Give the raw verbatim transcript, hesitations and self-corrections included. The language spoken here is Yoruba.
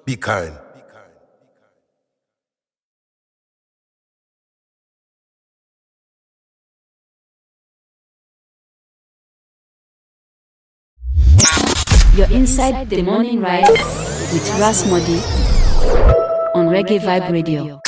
Be kind. You're inside the morning ride with Ras Modi on Reggae Vibe Radio.